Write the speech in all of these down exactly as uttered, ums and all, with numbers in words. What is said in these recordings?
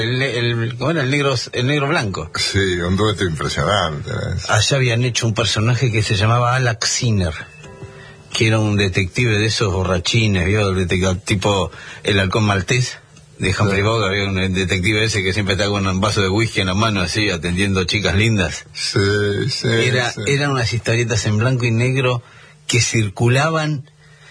El, el, ¿cómo era? El negro, el negro blanco. Sí, un dueto impresionante. ¿Ves? Allá habían hecho un personaje que se llamaba Alec Sinner, que era un detective de esos borrachines, ¿vio? El detective, tipo el halcón maltés de Humphrey sí. Bogart. Había un detective ese que siempre está con un vaso de whisky en la mano, así, atendiendo chicas lindas. Sí, sí. Era, sí. Eran unas historietas en blanco y negro que circulaban.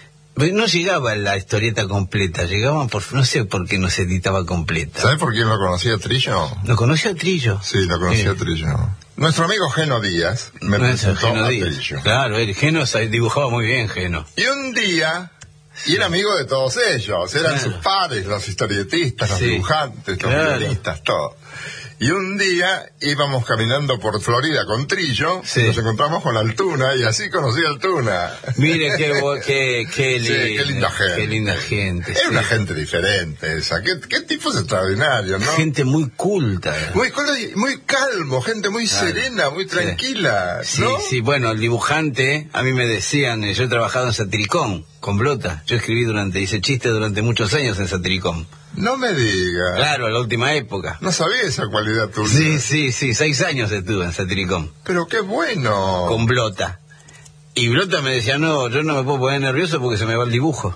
No llegaba la historieta completa, llegaban por... No sé por qué no se editaba completa. ¿Sabes por quién lo conocía Trillo? ¿Lo conocía Trillo? Sí, lo conocía sí. Trillo. Nuestro amigo Geno Díaz me Nuestro presentó Geno a Díaz. Trillo. Claro, el Geno dibujaba muy bien, Geno. Y un día... Y era amigo de todos ellos, eran claro. sus pares, los historietistas, los sí. dibujantes, los claro. guionistas, todo. Y un día íbamos caminando por Florida con Trillo, sí. nos encontramos con Altuna y así conocí a Altuna. Mire qué, qué, qué, sí, qué linda gente. Qué linda gente. Es sí. una gente diferente esa, qué, qué tipos extraordinarios, ¿no? Gente muy culta. Muy muy calmo, gente muy claro. serena, muy tranquila, sí. ¿no? Sí, sí, bueno, el dibujante, a mí me decían, yo he trabajado en Satiricón, con Blota. Yo escribí durante, hice chistes durante muchos años en Satiricón. No me diga. Claro, en la última época. No sabía esa cualidad tuya. Sí, sí, sí, seis años estuve en Satiricón. Pero qué bueno. Con Blota. Y Blota me decía, no, yo no me puedo poner nervioso porque se me va el dibujo.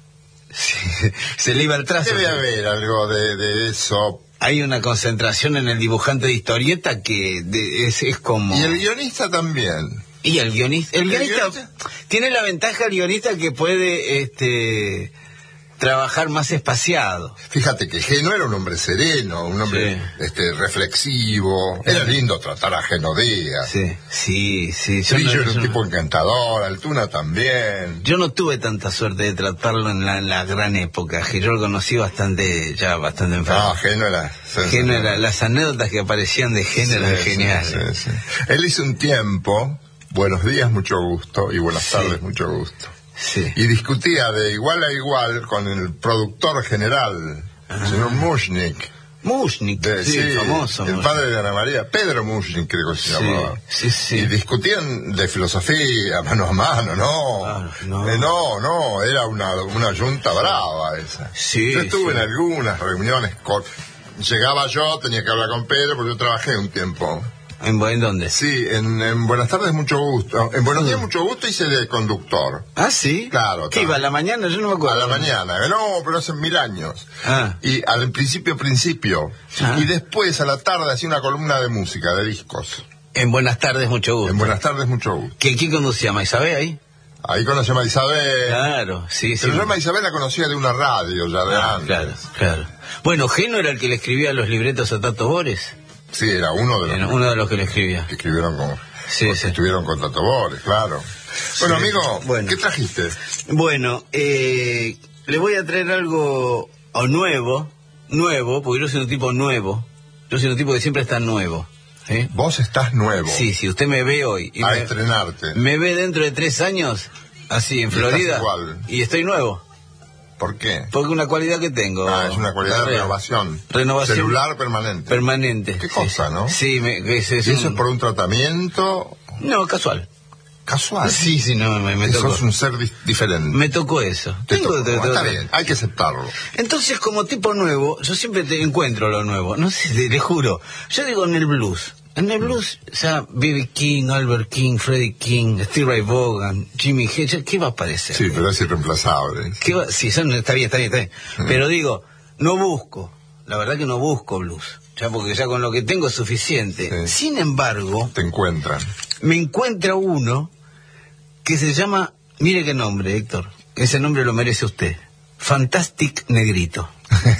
Sí, se le iba el trazo. Debe haber algo de, de eso. Hay una concentración en el dibujante de historieta que de, es, es como... Y el guionista también. Y el guionista, el, ¿El guionista, guionista tiene la ventaja el guionista que puede este trabajar más espaciado. Fíjate que Geno era un hombre sereno, un hombre sí. este reflexivo. Era lindo tratar a Geno Díaz. Sí, sí, sí. Trillo no, era un yo tipo no, encantador, Altuna también. Yo no tuve tanta suerte de tratarlo en la, en la gran época, que yo lo conocí bastante, ya bastante enfermo. No, Geno era... Geno era, las anécdotas que aparecían de Geno sí, eran sí, geniales. Sí, sí. Él hizo un tiempo... Buenos días, mucho gusto, y buenas sí. tardes, mucho gusto. Sí. Y discutía de igual a igual con el productor general, ah. el señor Mushnik. Mushnik, de, sí, sí, famoso. El Mushnik. padre de Ana María, Pedro Mushnik, creo que se sí, llamaba. Sí, sí. Y discutían de filosofía, mano a mano, no. Ah, no. Eh, no, no, era una, una yunta brava esa. Sí, yo estuve sí. en algunas reuniones, con... llegaba yo, tenía que hablar con Pedro, porque yo trabajé un tiempo. ¿En, ¿En dónde? Sí, en, en Buenas tardes, mucho gusto. En Buenos días, mucho gusto hice de conductor. ¿Ah, sí? Claro. ¿Qué iba a la mañana? Yo no me acuerdo. A la mañana. No, pero hace mil años. Ah. Y al principio, principio. Ah. Y después, a la tarde, hacía una columna de música, de discos. En Buenas tardes, mucho gusto. En Buenas tardes, mucho gusto. ¿Quién, quién conducía? ¿Maisabé ahí? Ahí conocí a Maisabel. Claro, sí, sí. Pero yo a Maisabel la conocía de una radio ya de ah, antes. Claro, claro. Bueno, Geno era el que le escribía los libretos a Tato Bores. Sí, era uno de los, era uno de los que le escribía. Que escribieron con, sí, con, sí. estuvieron con Tato Bores, claro. Bueno, sí. amigo, bueno. ¿Qué trajiste? Bueno, eh, le voy a traer algo o nuevo, nuevo, porque yo soy un tipo nuevo. Yo soy un tipo que siempre está nuevo. ¿sí? Vos estás nuevo. Sí, sí, usted me ve hoy. Y a me, estrenarte. Me ve dentro de tres años, así, en y Florida. Igual. Y estoy nuevo. ¿Por qué? Porque una cualidad que tengo. Ah, es una cualidad de renovación. Renovación. Celular permanente. Permanente. Qué cosa, sí. ¿no? Sí, me, es, es ¿Y eso un... es por un tratamiento? No, casual. ¿Casual? Sí, sí, no, me, me tocó. Sos un ser di diferente. Me tocó eso. Te Tengo, tocó. te, te, Está te, bien, hay que aceptarlo. Entonces, como tipo nuevo, yo siempre te encuentro lo nuevo. No sé, te, te juro. Yo digo en el blues. En el blues, o sea, B B King, Albert King, Freddie King, Steve Ray Vaughan, Jimmy Hedges, ¿qué va a aparecer? Sí, pero es irreemplazable. ¿Qué va? Sí, son, está bien, está bien, está bien. Mm. Pero digo, no busco, la verdad que no busco blues, ya porque ya con lo que tengo es suficiente. Sí. Sin embargo... Te encuentran. Me encuentra uno que se llama, mire qué nombre, Héctor, ese nombre lo merece usted, Fantastic Negrito.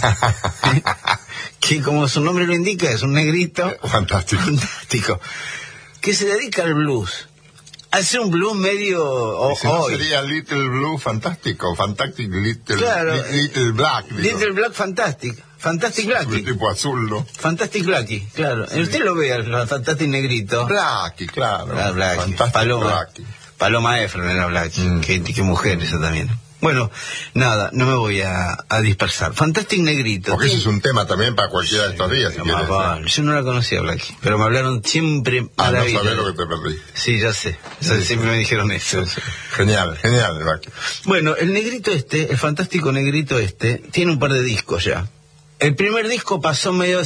Que como su nombre lo indica, es un negrito fantástico. fantástico que se dedica al blues. Hace un blues medio oh, si no hoy. Sería Little Blue Fantástico, Fantastic Little, claro, li, Little Black. Digo. Little Black Fantastic. Fantastic Blackie. Un tipo azul, ¿no? Fantastic Blackie, claro. Sí. Usted lo ve al Fantastic Negrito. Blackie, claro. Ah, Blackie. Fantastic Paloma. Blackie. Paloma Efron era Blackie. Mm. Qué, qué mujer esa también. Bueno, nada, no me voy a, a dispersar. Fantastic Negrito. Porque ese es un tema también para cualquiera de estos días, si quieres. Vale. Yo no la conocía, Blackie, pero me hablaron siempre ah, maravilla. No sabés lo que te perdí. Sí, ya sé. Ya sí, siempre sí. me dijeron eso. Sí, sí. Genial, genial, Blackie. Bueno, el negrito este, el fantástico negrito este, tiene un par de discos ya. El primer disco pasó medio